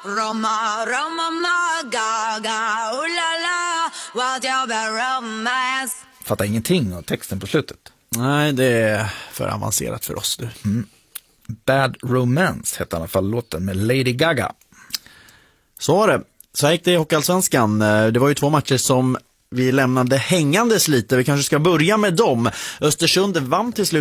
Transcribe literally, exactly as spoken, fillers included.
Roma, Roma, ma, gaga, oh la la, what you be romance. Fattar ingenting av texten på slutet. Nej, det är för avancerat för oss du. Mm. Bad Romance hette i alla fall låten med Lady Gaga. Så var det. Så här gick det i Hockeyallsvenskan. Det var ju två matcher som vi lämnade hängandes lite. Vi kanske ska börja med dem. Östersund vann till slut